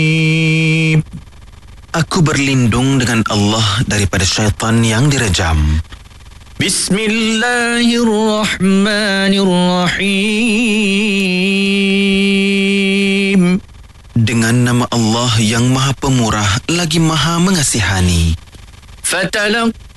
Aku berlindung dengan Allah daripada syaitan yang direjam. Bismillahirrahmanirrahim. Dengan nama Allah yang Maha Pemurah lagi Maha Mengasihani. فتلقى